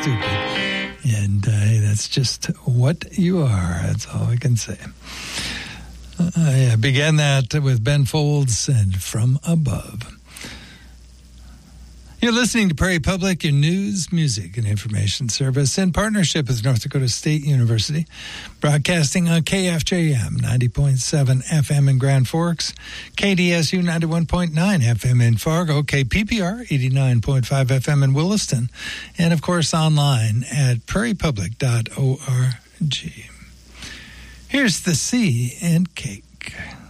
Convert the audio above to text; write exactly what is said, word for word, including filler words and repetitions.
stupid. And uh, hey, that's just what you are. That's all I can say. Uh, I began that with Ben Folds and From Above. You're listening to Prairie Public, your news, music, and information service in partnership with North Dakota State University, broadcasting on K F J M ninety point seven F M in Grand Forks, K D S U ninety-one point nine F M in Fargo, K P P R eighty-nine point five F M in Williston, and of course online at prairie public dot org. Here's the Sea and Cake.